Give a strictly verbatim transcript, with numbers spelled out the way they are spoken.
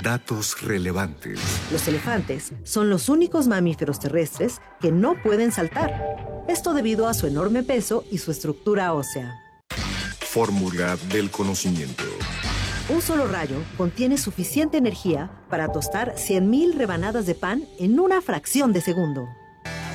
Datos relevantes. Los elefantes son los únicos mamíferos terrestres que no pueden saltar. Esto debido a su enorme peso y su estructura ósea. Fórmula del conocimiento. Un solo rayo contiene suficiente energía para tostar cien mil rebanadas de pan en una fracción de segundo.